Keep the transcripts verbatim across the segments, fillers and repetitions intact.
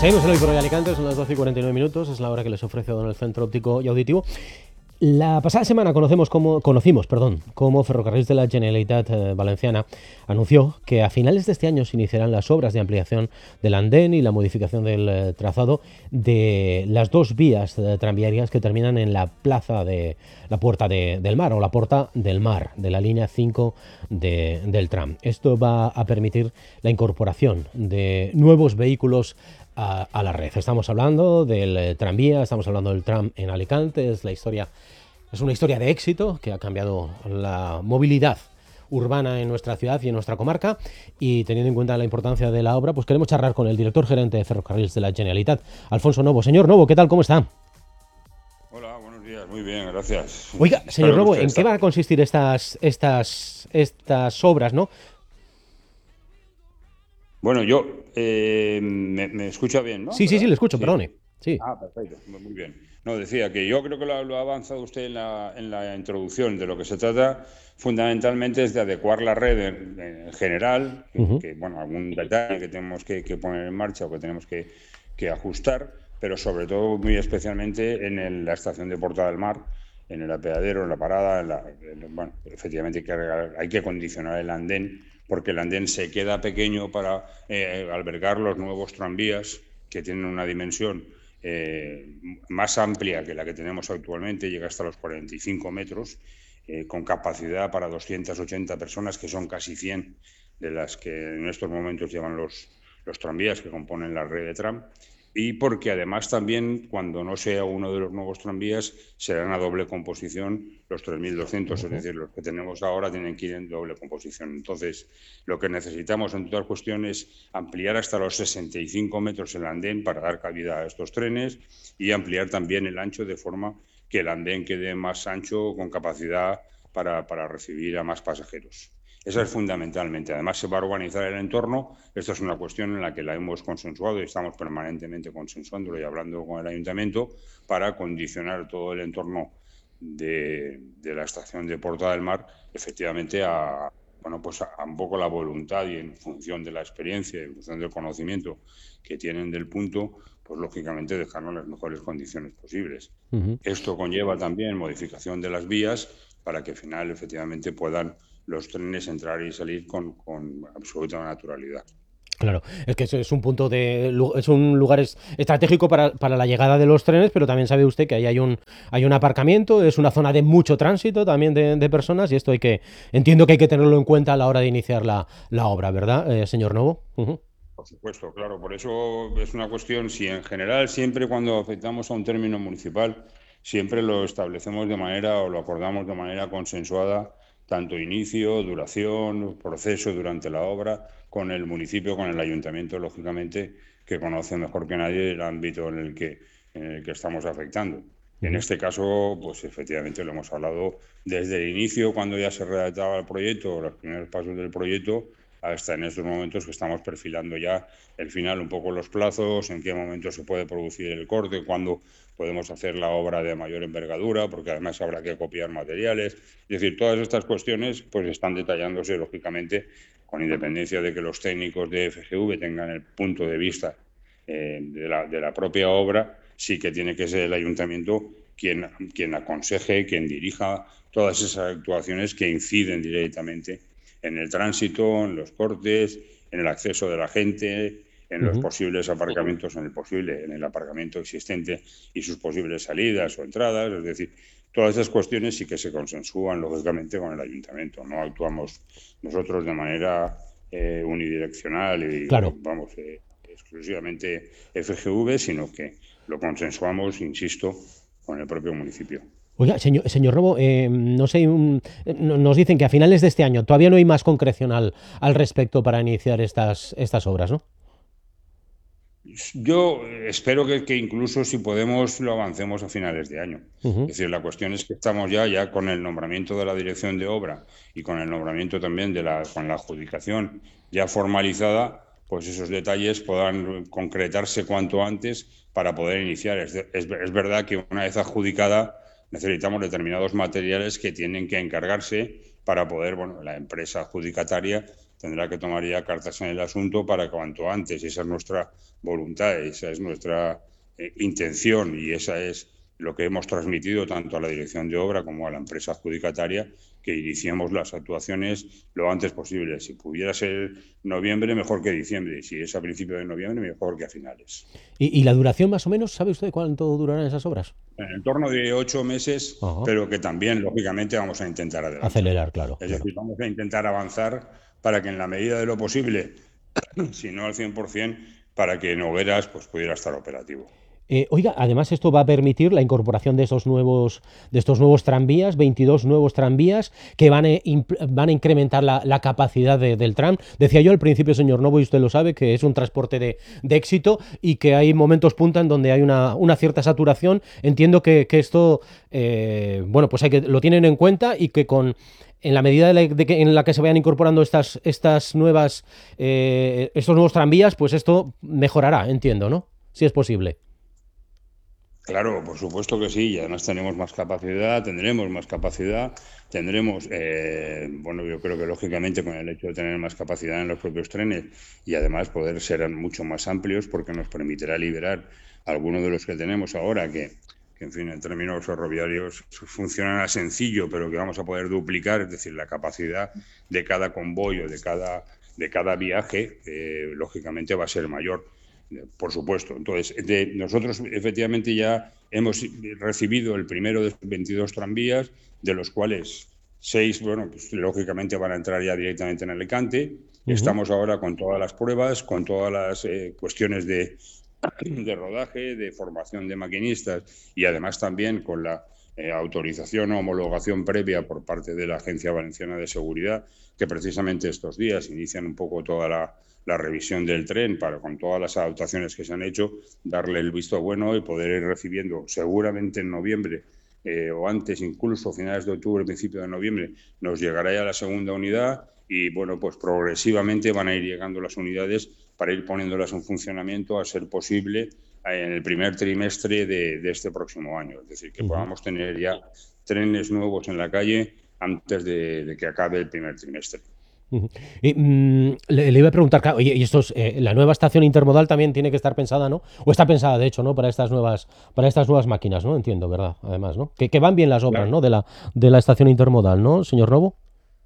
Seguimos en el Foro de Alicante, son las doce y cuarenta y nueve minutos, es la hora que les ofrece Don el Centro Óptico y Auditivo. La pasada semana conocemos cómo, conocimos perdón, cómo Ferrocarrils de la Generalitat eh, Valenciana anunció que a finales de este año se iniciarán las obras de ampliación del andén y la modificación del eh, trazado de las dos vías eh, tranviarias que terminan en la plaza de la Puerta de, del Mar o la Porta del Mar de la línea cinco de, del tram. Esto va a permitir la incorporación de nuevos vehículos A, a la red. Estamos hablando del eh, tranvía, estamos hablando del tram en Alicante, es la historia, es una historia de éxito que ha cambiado la movilidad urbana en nuestra ciudad y en nuestra comarca, y teniendo en cuenta la importancia de la obra, pues queremos charlar con el director gerente de Ferrocarrils de la Generalitat, Alfonso Novo. Señor Novo, ¿qué tal? ¿Cómo está? Hola, buenos días, muy bien, gracias. Oiga, señor Novo, ¿en qué van a consistir estas, estas, estas obras, no? Bueno, yo, eh, me, me escucha bien, ¿no? Sí, sí, sí, le escucho, sí. perdone. Sí. Ah, perfecto, muy bien. No, decía que yo creo que lo, lo ha avanzado usted en la, en la introducción. De lo que se trata fundamentalmente es de adecuar la red en, en general, que, Uh-huh. que, bueno, algún detalle que tenemos que, que poner en marcha o que tenemos que, que ajustar, pero sobre todo, muy especialmente, en el, la estación de Porta del Mar, en el apeadero, en la parada, en la, en, bueno, efectivamente hay que, hay que condicionar el andén, porque el andén se queda pequeño para eh, albergar los nuevos tranvías, que tienen una dimensión eh, más amplia que la que tenemos actualmente, llega hasta los cuarenta y cinco metros, eh, con capacidad para doscientas ochenta personas, que son casi cien de las que en estos momentos llevan los, los tranvías que componen la red de tram. Y porque además también, cuando no sea uno de los nuevos tranvías, serán a doble composición los tres mil doscientos, uh-huh. Es decir, los que tenemos ahora tienen que ir en doble composición. Entonces, lo que necesitamos en todas cuestiones es ampliar hasta los sesenta y cinco metros el andén para dar cabida a estos trenes, y ampliar también el ancho de forma que el andén quede más ancho, con capacidad para, para recibir a más pasajeros. Eso es fundamentalmente. Además, se va a urbanizar el entorno. Esto es una cuestión en la que la hemos consensuado y estamos permanentemente consensuándolo y hablando con el ayuntamiento para condicionar todo el entorno de, de la estación de Porta del Mar, efectivamente, a, bueno, pues a, a un poco la voluntad, y en función de la experiencia y en función del conocimiento que tienen del punto, pues lógicamente dejarnos las mejores condiciones posibles. Uh-huh. Esto conlleva también modificación de las vías para que al final, efectivamente, puedan los trenes entrar y salir con, con absoluta naturalidad. Claro, es que es un punto de es un lugar estratégico para, para la llegada de los trenes, pero también sabe usted que ahí hay un hay un aparcamiento, es una zona de mucho tránsito también de, de personas, y esto hay que entiendo que hay que tenerlo en cuenta a la hora de iniciar la, la obra, ¿verdad, eh, señor Novo? Uh-huh. Por supuesto, claro, por eso es una cuestión, si en general siempre cuando afectamos a un término municipal, siempre lo establecemos de manera o lo acordamos de manera consensuada, tanto inicio, duración, proceso durante la obra, con el municipio, con el ayuntamiento, lógicamente, que conoce mejor que nadie el ámbito en el que, en el que estamos afectando. Uh-huh. En este caso, pues efectivamente lo hemos hablado desde el inicio, cuando ya se redactaba el proyecto, los primeros pasos del proyecto, hasta en estos momentos que estamos perfilando ya el final, un poco los plazos, en qué momento se puede producir el corte, cuándo podemos hacer la obra de mayor envergadura, porque además habrá que copiar materiales. Es decir, todas estas cuestiones pues están detallándose, lógicamente, con independencia de que los técnicos de F G V tengan el punto de vista eh, de, la, de la propia obra. Sí que tiene que ser el ayuntamiento quien, quien aconseje, quien dirija todas esas actuaciones que inciden directamente en el tránsito, en los cortes, en el acceso de la gente, en uh-huh. los posibles aparcamientos, en el posible, en el aparcamiento existente y sus posibles salidas o entradas. Es decir, todas esas cuestiones sí que se consensúan, lógicamente, con el ayuntamiento. No actuamos nosotros de manera eh, unidireccional y, claro. vamos, eh, exclusivamente F G V, sino que lo consensuamos, insisto, con el propio municipio. Oiga, señor, señor Novo, eh, no sé, un, nos dicen que a finales de este año todavía no hay más concreción al, al respecto para iniciar estas, estas obras, ¿no? Yo espero que, que incluso, si podemos, lo avancemos a finales de año. Uh-huh. Es decir, la cuestión es que estamos ya, ya con el nombramiento de la dirección de obra y con el nombramiento también de la, con la adjudicación ya formalizada, pues esos detalles puedan concretarse cuanto antes para poder iniciar. Es, es, es verdad que una vez adjudicada necesitamos determinados materiales que tienen que encargarse para poder, bueno, la empresa adjudicataria tendrá que tomar ya cartas en el asunto para que cuanto antes, esa es nuestra voluntad, esa es nuestra eh, intención y esa es lo que hemos transmitido tanto a la dirección de obra como a la empresa adjudicataria, que iniciemos las actuaciones lo antes posible. Si pudiera ser noviembre, mejor que diciembre. Si es a principios de noviembre, mejor que a finales. ¿Y, y la duración más o menos? ¿Sabe usted cuánto durarán esas obras? En el torno de ocho meses, Ajá. pero que también, lógicamente, vamos a intentar adelantar. Acelerar, claro. Es claro. decir, vamos a intentar avanzar para que en la medida de lo posible, si no al cien por cien, para que Nogueras pues, pudiera estar operativo. Eh, oiga, además esto va a permitir la incorporación de esos nuevos, de estos nuevos tranvías, veintidós nuevos tranvías que van a, van a incrementar la, la capacidad de, del tram. Decía yo al principio, señor Novo, y usted lo sabe, que es un transporte de, de éxito y que hay momentos punta en donde hay una, una cierta saturación. Entiendo que, que esto, eh, bueno, pues hay que lo tienen en cuenta y que con en la medida de, la, de que, en la que se vayan incorporando estas, estas nuevas, eh, estos nuevos tranvías, pues esto mejorará, entiendo, ¿no? Si es posible. Claro, por supuesto que sí, y además tenemos más capacidad, tendremos más capacidad, tendremos, eh, bueno, yo creo que lógicamente con el hecho de tener más capacidad en los propios trenes y además poder ser mucho más amplios porque nos permitirá liberar algunos de los que tenemos ahora que, que en fin, en términos ferroviarios funcionan a sencillo, pero que vamos a poder duplicar, es decir, la capacidad de cada convoy o de cada, de cada viaje, eh, lógicamente va a ser mayor. Por supuesto. Entonces, de, nosotros efectivamente ya hemos recibido el primero de veintidós tranvías, de los cuales seis, bueno, pues lógicamente van a entrar ya directamente en Alicante. Uh-huh. Estamos ahora con todas las pruebas, con todas las eh, cuestiones de, de rodaje, de formación de maquinistas y además también con la eh, autorización o homologación previa por parte de la Agencia Valenciana de Seguridad, que precisamente estos días inician un poco toda la la revisión del tren para, con todas las adaptaciones que se han hecho, darle el visto bueno y poder ir recibiendo seguramente en noviembre eh, o antes, incluso finales de octubre, principio de noviembre, nos llegará ya la segunda unidad y, bueno, pues progresivamente van a ir llegando las unidades para ir poniéndolas en funcionamiento a ser posible en el primer trimestre de, de este próximo año. Es decir, que uh-huh. podamos tener ya trenes nuevos en la calle antes de, de que acabe el primer trimestre. Uh-huh. Y, mmm, le, le iba a preguntar, claro, y, y estos, eh, la nueva estación intermodal también tiene que estar pensada, ¿no? O está pensada, de hecho, ¿no? Para estas nuevas, para estas nuevas máquinas, ¿no? Entiendo, ¿verdad? Además, ¿no? Que, que van bien las obras, claro. ¿no? De la, de la estación intermodal, ¿no, señor Novo?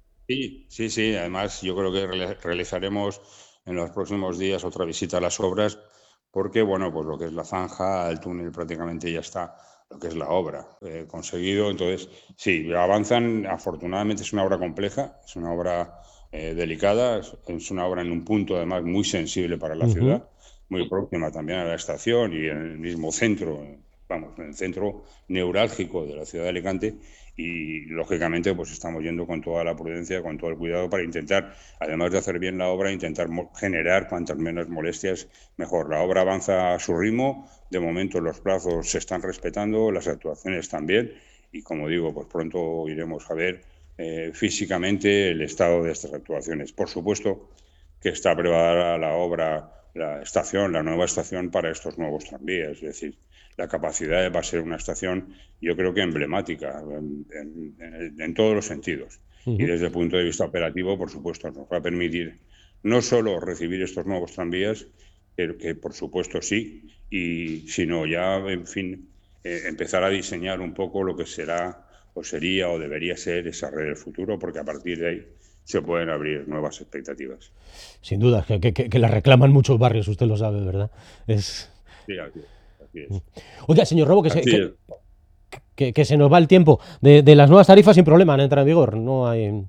Sí, sí, sí. Además, yo creo que realizaremos en los próximos días otra visita a las obras, porque, bueno, pues lo que es la zanja, el túnel prácticamente ya está, lo que es la obra eh, conseguido. Entonces, sí, avanzan. Afortunadamente es una obra compleja, es una obra Eh, delicada, es una obra en un punto además muy sensible para la uh-huh. ciudad, muy próxima también a la estación y en el mismo centro, vamos, en el centro neurálgico de la ciudad de Alicante y lógicamente pues estamos yendo con toda la prudencia, con todo el cuidado para intentar, además de hacer bien la obra, intentar generar cuantas menos molestias mejor. La obra avanza a su ritmo, de momento los plazos se están respetando, las actuaciones también y como digo, pues pronto iremos a ver Eh, físicamente el estado de estas actuaciones. Por supuesto que está preparada la obra, la estación, la nueva estación para estos nuevos tranvías. Es decir, la capacidad va a ser una estación, yo creo que emblemática en, en, en, en todos los sentidos. Uh-huh. Y desde el punto de vista operativo, por supuesto, nos va a permitir no solo recibir estos nuevos tranvías, que, que por supuesto sí, y sino ya, en fin, eh, empezar a diseñar un poco lo que será o sería o debería ser esa red del futuro, porque a partir de ahí se pueden abrir nuevas expectativas. Sin duda, que, que, que la reclaman muchos barrios, usted lo sabe, ¿verdad? Es... Sí, así es. Así es. Oiga, señor Robo, que se, que, que, que se nos va el tiempo. De, de las nuevas tarifas sin problema han entrado en vigor, no hay...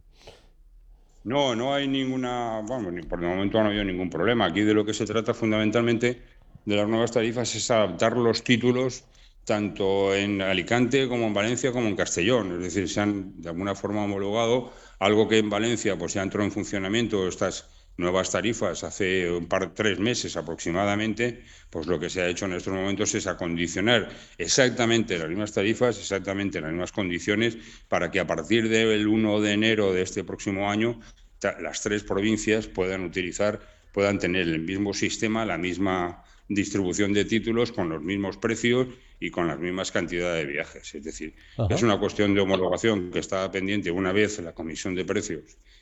No, no hay ninguna... Bueno, por el momento no ha habido ningún problema. Aquí de lo que se trata fundamentalmente de las nuevas tarifas es adaptar los títulos tanto en Alicante como en Valencia como en Castellón. Es decir, se han de alguna forma homologado algo que en Valencia pues ya entró en funcionamiento, estas nuevas tarifas hace un par, tres meses aproximadamente. Pues lo que se ha hecho en estos momentos es acondicionar exactamente las mismas tarifas, exactamente las mismas condiciones, para que a partir del uno de enero de este próximo año las tres provincias puedan utilizar, puedan tener el mismo sistema, la misma distribución de títulos con los mismos precios y con las mismas cantidades de viajes. Es decir, Ajá. es una cuestión de homologación que está pendiente una vez la Comisión de Precios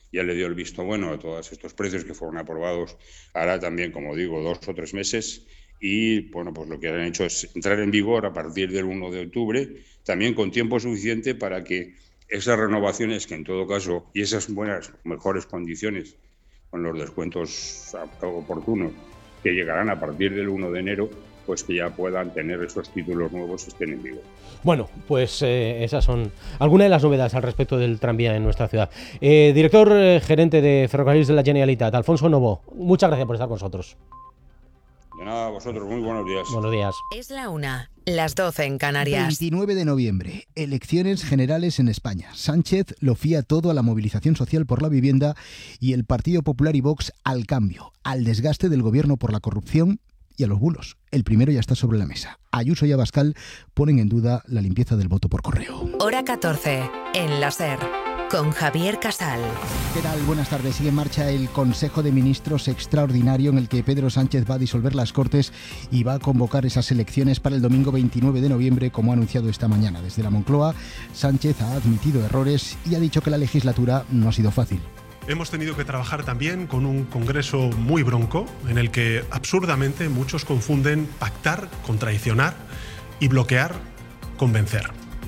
ya le dio el visto bueno a todos estos precios que fueron aprobados ahora también, como digo, dos o tres meses. Y bueno, pues lo que han hecho es entrar en vigor a partir del uno de octubre, también con tiempo suficiente para que esas renovaciones, que en todo caso, y esas buenas, mejores condiciones, con los descuentos oportunos, que llegarán a partir del uno de enero, pues que ya puedan tener esos títulos nuevos y estén en vigor. Bueno, pues eh, esas son algunas de las novedades al respecto del tranvía en nuestra ciudad. Eh, director eh, gerente de Ferrocarriles de la Generalitat, Alfonso Novo, muchas gracias por estar con nosotros. De nada, a vosotros, muy buenos días. Buenos días. Es la una, las doce en Canarias. veintinueve de noviembre, elecciones generales en España. Sánchez lo fía todo a la movilización social por la vivienda y el Partido Popular y Vox al cambio, al desgaste del gobierno por la corrupción y a los bulos. El primero ya está sobre la mesa. Ayuso y Abascal ponen en duda la limpieza del voto por correo. Hora catorce, en la SER, con Javier Casal. ¿Qué tal? Buenas tardes. Sigue en marcha el Consejo de Ministros extraordinario en el que Pedro Sánchez va a disolver las Cortes y va a convocar esas elecciones para el domingo veintinueve de noviembre, como ha anunciado esta mañana. Desde la Moncloa, Sánchez ha admitido errores y ha dicho que la legislatura no ha sido fácil. Hemos tenido que trabajar también con un Congreso muy bronco, en el que absurdamente muchos confunden pactar con traicionar y bloquear con vencer.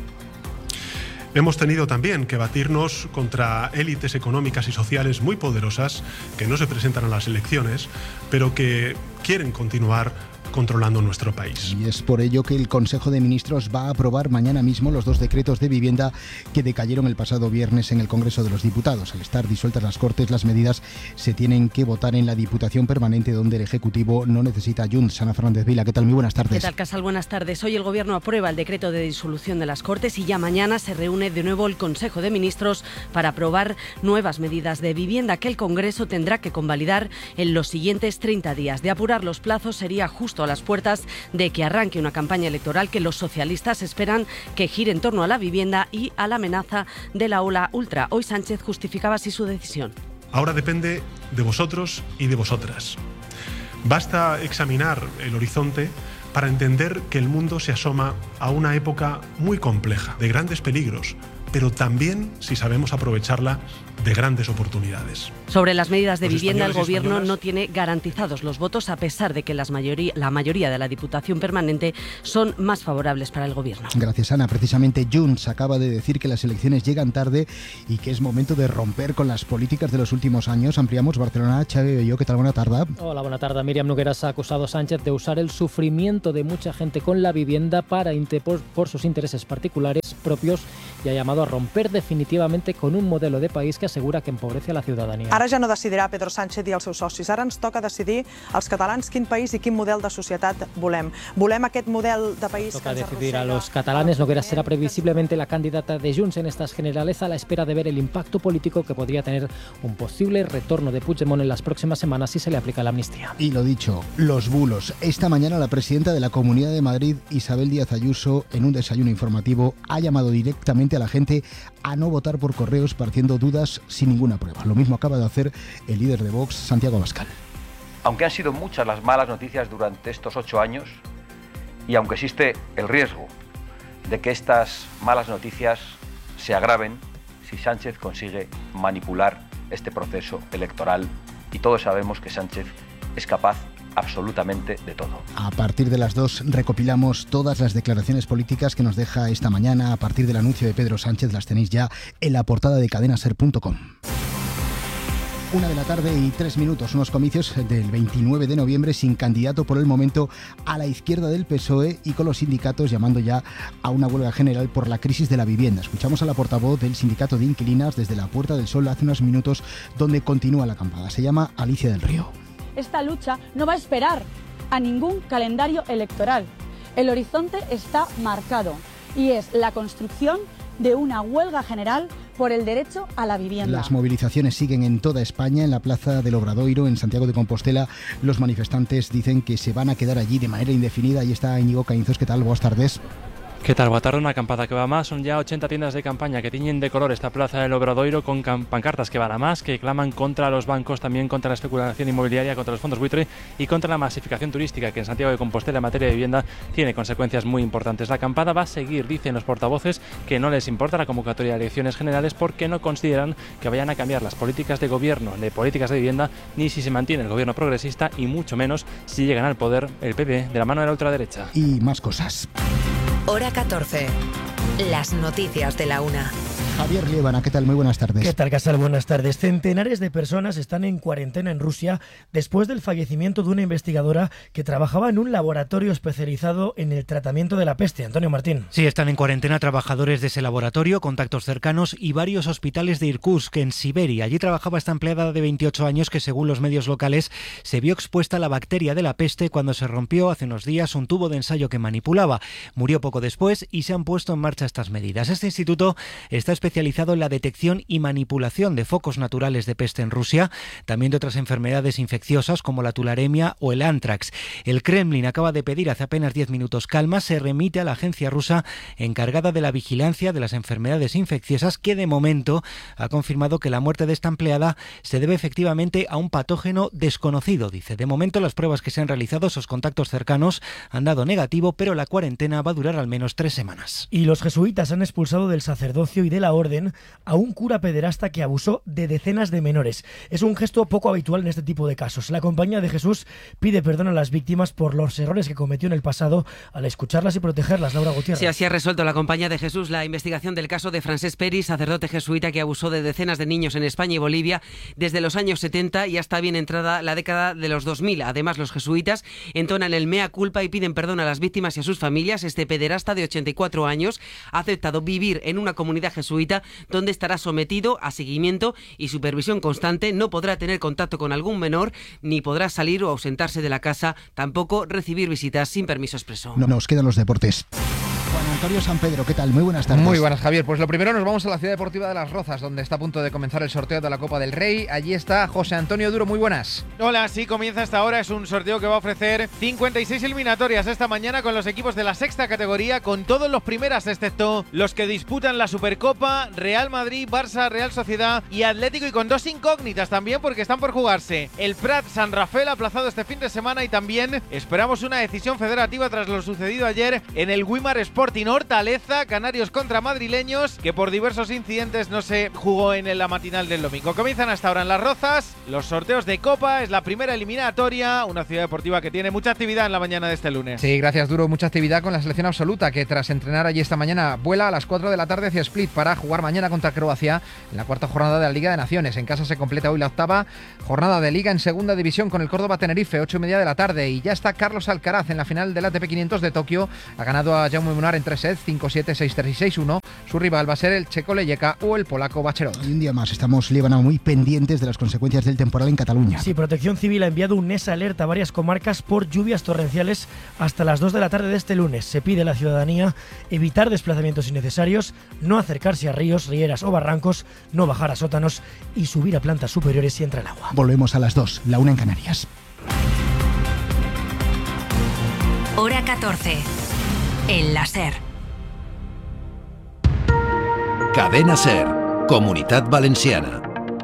Hemos tenido también que batirnos contra élites económicas y sociales muy poderosas que no se presentan a las elecciones, pero que quieren continuar controlando nuestro país. Y es por ello que el Consejo de Ministros va a aprobar mañana mismo los dos decretos de vivienda que decayeron el pasado viernes en el Congreso de los Diputados. Al estar disueltas las Cortes, las medidas se tienen que votar en la Diputación Permanente, donde el Ejecutivo no necesita Junts. Ana Fernández Vila, ¿qué tal? Muy buenas tardes. ¿Qué tal, Casal? Buenas tardes. Hoy el Gobierno aprueba el decreto de disolución de las Cortes y ya mañana se reúne de nuevo el Consejo de Ministros para aprobar nuevas medidas de vivienda que el Congreso tendrá que convalidar en los siguientes treinta días. De apurar los plazos, sería justo a las puertas de que arranque una campaña electoral que los socialistas esperan que gire en torno a la vivienda y a la amenaza de la ola ultra. Hoy Sánchez justificaba así su decisión. Ahora depende de vosotros y de vosotras. Basta examinar el horizonte para entender que el mundo se asoma a una época muy compleja, de grandes peligros, pero también, si sabemos aprovecharla, de grandes oportunidades. Sobre las medidas de Los vivienda, el Gobierno españoles... no tiene garantizados los votos, a pesar de que las mayoría, la mayoría de la Diputación Permanente son más favorables para el Gobierno. Gracias, Ana. Precisamente Junts acaba de decir que las elecciones llegan tarde y que es momento de romper con las políticas de los últimos años. Ampliamos Barcelona. Xavi Belló, ¿qué tal? Buena tarde. Hola, buena tarde. Miriam Nogueras ha acusado a Sánchez de usar el sufrimiento de mucha gente con la vivienda para por, por sus intereses particulares propios y ha llamado a romper definitivamente con un modelo de país que asegura que empobrece a la ciudadanía. Ara ja no decidirà Pedro Sánchez i els seus socis. Ara ens toca decidir als catalans quin país i quin model de societat volem. Volem aquest model de país Toca que ens decidir a arrossega... los catalanes. Nogueras será previsiblemente la candidata de Junts en estas generales a la espera de ver el impacto político que podría tener un posible retorno de Puigdemont en las próximas semanas si se le aplica la amnistía. Y lo dicho, los bulos. Esta mañana la presidenta de la Comunidad de Madrid, Isabel Díaz Ayuso, en un desayuno informativo, ha llamado directamente a la gente a no votar por correo esparciendo dudas sin ninguna prueba. Lo mismo acaba de hacer el líder de Vox, Santiago Abascal. Aunque han sido muchas las malas noticias durante estos ocho años y aunque existe el riesgo de que estas malas noticias se agraven si Sánchez consigue manipular este proceso electoral, y todos sabemos que Sánchez es capaz absolutamente de todo. A partir de las dos recopilamos todas las declaraciones políticas que nos deja esta mañana. A partir del anuncio de Pedro Sánchez las tenéis ya en la portada de cadena ser punto com. Una de la tarde y tres minutos, unos comicios del veintinueve de noviembre sin candidato por el momento a la izquierda del P S O E y con los sindicatos llamando ya a una huelga general por la crisis de la vivienda. Escuchamos a la portavoz del sindicato de inquilinas desde la Puerta del Sol hace unos minutos, donde continúa la acampada. Se llama Alicia del Río. Esta lucha no va a esperar a ningún calendario electoral. El horizonte está marcado y es la construcción de una huelga general por el derecho a la vivienda. Las movilizaciones siguen en toda España. En la Plaza del Obradoiro, en Santiago de Compostela, los manifestantes dicen que se van a quedar allí de manera indefinida. Ahí está Íñigo Caínzos. ¿Qué tal? Buenas tardes. ¿Qué tal? Boa tarde, una acampada que va más. Son ya ochenta tiendas de campaña que tiñen de color esta plaza del Obradoiro con pancartas que van a más, que claman contra los bancos, también contra la especulación inmobiliaria, contra los fondos buitre y contra la masificación turística que en Santiago de Compostela en materia de vivienda tiene consecuencias muy importantes. La acampada va a seguir, dicen los portavoces, que no les importa la convocatoria de elecciones generales porque no consideran que vayan a cambiar las políticas de gobierno, de políticas de vivienda, ni si se mantiene el gobierno progresista y mucho menos si llegan al poder el P P de la mano de la ultraderecha. Y más cosas. Hora catorce. Las noticias de la una. Javier Liébana, ¿qué tal? Muy buenas tardes. ¿Qué tal, Casal? Buenas tardes. Centenares de personas están en cuarentena en Rusia después del fallecimiento de una investigadora que trabajaba en un laboratorio especializado en el tratamiento de la peste. Antonio Martín. Sí, están en cuarentena trabajadores de ese laboratorio, contactos cercanos y varios hospitales de Irkutsk, en Siberia. Allí trabajaba esta empleada de veintiocho años que, según los medios locales, se vio expuesta a la bacteria de la peste cuando se rompió hace unos días un tubo de ensayo que manipulaba. Murió poco después y se han puesto en marcha estas medidas. Este instituto está especializado especializado en la detección y manipulación de focos naturales de peste en Rusia, también de otras enfermedades infecciosas como la tularemia o el antrax. El Kremlin acaba de pedir hace apenas diez minutos calma, se remite a la agencia rusa encargada de la vigilancia de las enfermedades infecciosas, que de momento ha confirmado que la muerte de esta empleada se debe efectivamente a un patógeno desconocido. Dice, de momento las pruebas que se han realizado, esos contactos cercanos, han dado negativo, pero la cuarentena va a durar al menos tres semanas. Y los jesuitas han expulsado del sacerdocio y de la orden a un cura pederasta que abusó de decenas de menores. Es un gesto poco habitual en este tipo de casos. La Compañía de Jesús pide perdón a las víctimas por los errores que cometió en el pasado al escucharlas y protegerlas. Laura Gutiérrez. Sí, así ha resuelto la Compañía de Jesús la investigación del caso de Francesc Peris, sacerdote jesuita que abusó de decenas de niños en España y Bolivia desde los años setenta y hasta bien entrada la década de los dos mil. Además, los jesuitas entonan el mea culpa y piden perdón a las víctimas y a sus familias. Este pederasta de ochenta y cuatro años ha aceptado vivir en una comunidad jesuita donde estará sometido a seguimiento y supervisión constante. No podrá tener contacto con algún menor, ni podrá salir o ausentarse de la casa, tampoco recibir visitas sin permiso expreso. No, nos quedan los deportes. Juan Antonio San Pedro, ¿qué tal? Muy buenas tardes. Muy buenas, Javier. Pues lo primero nos vamos a la Ciudad Deportiva de Las Rozas, donde está a punto de comenzar el sorteo de la Copa del Rey. Allí está José Antonio Duro, muy buenas. Hola, sí, comienza esta hora. Es un sorteo que va a ofrecer cincuenta y seis eliminatorias esta mañana con los equipos de la sexta categoría, con todos los primeras, excepto los que disputan la Supercopa, Real Madrid, Barça, Real Sociedad y Atlético, y con dos incógnitas también porque están por jugarse. El Prat San Rafael aplazado este fin de semana, y también esperamos una decisión federativa tras lo sucedido ayer en el Wimar Sporting Hortaleza, Canarios contra madrileños, que por diversos incidentes no se jugó en la matinal del domingo. Comienzan hasta ahora en Las Rozas los sorteos de Copa, es la primera eliminatoria, una ciudad deportiva que tiene mucha actividad en la mañana de este lunes. Sí, gracias Duro, mucha actividad con la selección absoluta, que tras entrenar allí esta mañana vuela a las cuatro de la tarde hacia Split para jugar mañana contra Croacia en la cuarta jornada de la Liga de Naciones. En casa se completa hoy la octava jornada de Liga en segunda división con el Córdoba Tenerife, ocho y media de la tarde, y ya está Carlos Alcaraz en la final del A T P quinientos de Tokio. Ha ganado a Jaume Munar en tres sets, cinco siete, seis tres y seis uno. Su rival va a ser el checo Leyeka o el polaco Bacherot. Y un día más estamos, Líbana, muy pendientes de las consecuencias del temporal en Cataluña. Sí, Protección Civil ha enviado un NES alerta a varias comarcas por lluvias torrenciales hasta las dos de la tarde de este lunes. Se pide a la ciudadanía evitar desplazamientos innecesarios, no acercarse a ríos, rieras o barrancos, no bajar a sótanos y subir a plantas superiores si entra el agua. Volvemos a las dos, la una en Canarias. Hora catorce. En la SER. Cadena SER, Comunitat Valenciana.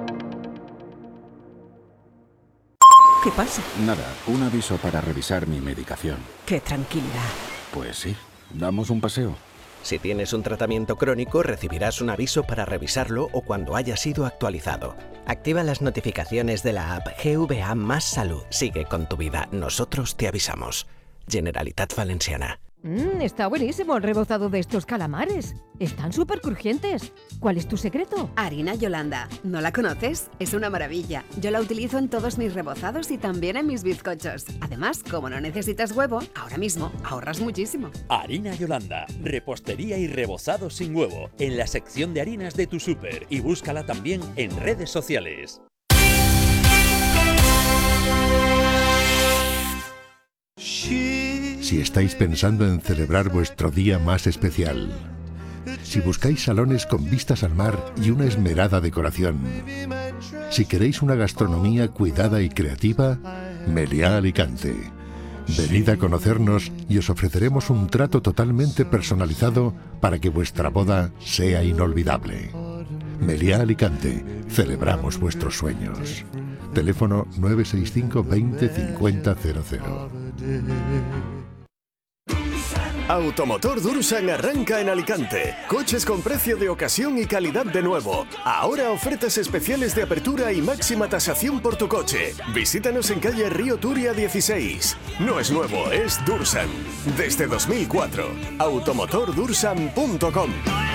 ¿Qué pasa? Nada, un aviso para revisar mi medicación. Qué tranquilidad. Pues sí, damos un paseo. Si tienes un tratamiento crónico, recibirás un aviso para revisarlo o cuando haya sido actualizado. Activa las notificaciones de la app G V A más Salud. Sigue con tu vida, nosotros te avisamos. Generalitat Valenciana. Mmm, está buenísimo el rebozado de estos calamares. Están súper crujientes. ¿Cuál es tu secreto? Harina Yolanda. ¿No la conoces? Es una maravilla. Yo la utilizo en todos mis rebozados y también en mis bizcochos. Además, como no necesitas huevo, ahora mismo ahorras muchísimo. Harina Yolanda. Repostería y rebozado sin huevo. En la sección de harinas de tu súper. Y búscala también en redes sociales. Si estáis pensando en celebrar vuestro día más especial, si buscáis salones con vistas al mar y una esmerada decoración, si queréis una gastronomía cuidada y creativa, Meliá Alicante. Venid a conocernos y os ofreceremos un trato totalmente personalizado para que vuestra boda sea inolvidable. Meliá Alicante, celebramos vuestros sueños. Teléfono nueve seis cinco veinte cincuenta cero cero. Automotor Dursan arranca en Alicante. Coches con precio de ocasión y calidad de nuevo. Ahora ofertas especiales de apertura y máxima tasación por tu coche. Visítanos en calle Río Turia dieciséis. No es nuevo, es Dursan. Desde dos mil cuatro. automotor dursan punto com.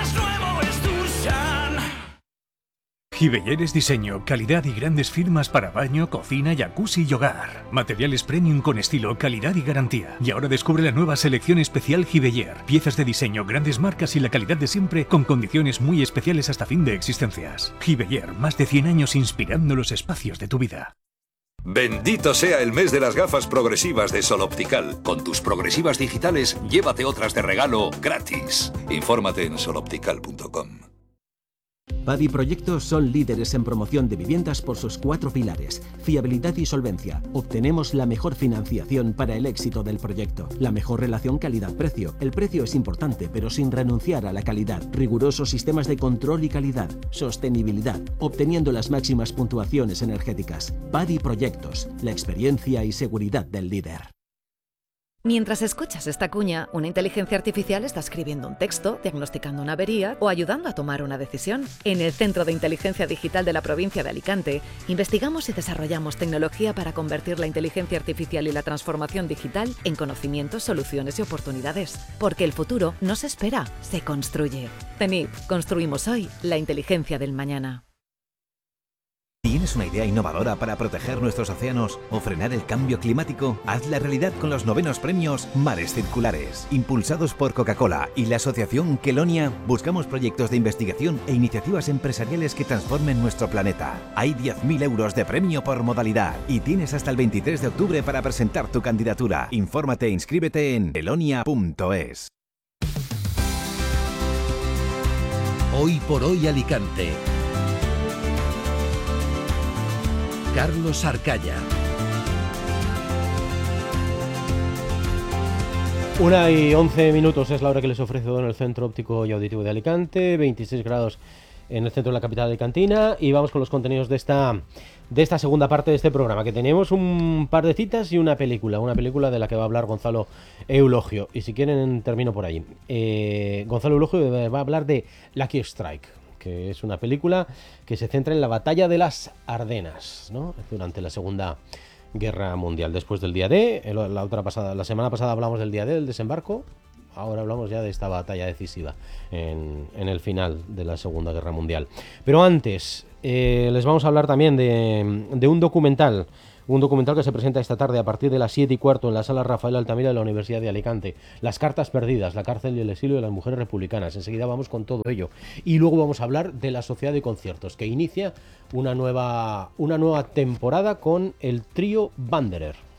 Giveller es diseño, calidad y grandes firmas para baño, cocina, jacuzzi y hogar. Materiales premium con estilo, calidad y garantía. Y ahora descubre la nueva selección especial Giveller. Piezas de diseño, grandes marcas y la calidad de siempre con condiciones muy especiales hasta fin de existencias. Giveller, más de cien años inspirando los espacios de tu vida. Bendito sea el mes de las gafas progresivas de Sol Optical. Con tus progresivas digitales, llévate otras de regalo gratis. Infórmate en sol optical punto com. Padi Proyectos son líderes en promoción de viviendas por sus cuatro pilares: fiabilidad y solvencia. Obtenemos la mejor financiación para el éxito del proyecto. La mejor relación calidad-precio. El precio es importante, pero sin renunciar a la calidad. Rigurosos sistemas de control y calidad. Sostenibilidad, obteniendo las máximas puntuaciones energéticas. Padi Proyectos, la experiencia y seguridad del líder. Mientras escuchas esta cuña, una inteligencia artificial está escribiendo un texto, diagnosticando una avería o ayudando a tomar una decisión. En el Centro de Inteligencia Digital de la provincia de Alicante, investigamos y desarrollamos tecnología para convertir la inteligencia artificial y la transformación digital en conocimientos, soluciones y oportunidades. Porque el futuro no se espera, se construye. CENIP, construimos hoy la inteligencia del mañana. ¿Tienes una idea innovadora para proteger nuestros océanos o frenar el cambio climático? Hazla realidad con los novenos premios Mares Circulares. Impulsados por Coca-Cola y la asociación Kelonia, buscamos proyectos de investigación e iniciativas empresariales que transformen nuestro planeta. Hay diez mil euros de premio por modalidad y tienes hasta el veintitrés de octubre para presentar tu candidatura. Infórmate e inscríbete en kelonia punto es. Hoy por hoy Alicante. Carlos Arcaya. Una y once minutos es la hora que les ofrece en el Centro Óptico y Auditivo de Alicante, veintiséis grados en el centro de la capital alicantina, y vamos con los contenidos de esta, de esta segunda parte de este programa, que tenemos un par de citas y una película, una película de la que va a hablar Gonzalo Eulogio, y si quieren termino por ahí. Eh, Gonzalo Eulogio va a hablar de Lucky Strike, que es una película que se centra en la batalla de las Ardenas, ¿no?, durante la Segunda Guerra Mundial. Después del día D, la, otra pasada, la semana pasada hablamos del día D, del desembarco, ahora hablamos ya de esta batalla decisiva en, en el final de la Segunda Guerra Mundial. Pero antes, eh, les vamos a hablar también de, de un documental, un documental que se presenta esta tarde a partir de las siete y cuarto en la sala Rafael Altamira de la Universidad de Alicante. Las cartas perdidas, la cárcel y el exilio de las mujeres republicanas. Enseguida vamos con todo ello. Y luego vamos a hablar de la Sociedad de Conciertos, que inicia una nueva, una nueva temporada con el trío Wanderer.